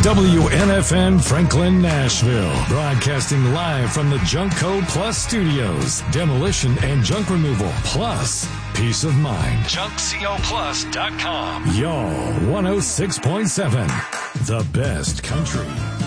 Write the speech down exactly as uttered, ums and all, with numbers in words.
W N F N Franklin, Nashville. Broadcasting live from the Junk Code Plus studios. Demolition and junk removal plus peace of mind. junk co plus dot com. Y'all one oh six point seven. The best country.